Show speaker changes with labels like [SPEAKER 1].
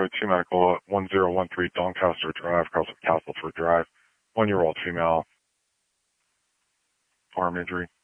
[SPEAKER 1] code 2 medical at 1013 Doncaster Drive, Castleford Drive. 1-year-old female, arm injury.